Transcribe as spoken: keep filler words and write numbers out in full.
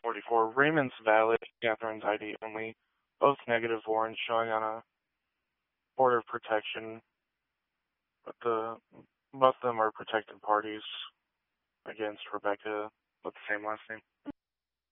forty-four. Raymond's valid, Catherine's I D only. Both negative warrants showing on a order of protection. But the both of them are protected parties against Rebecca with the same last name.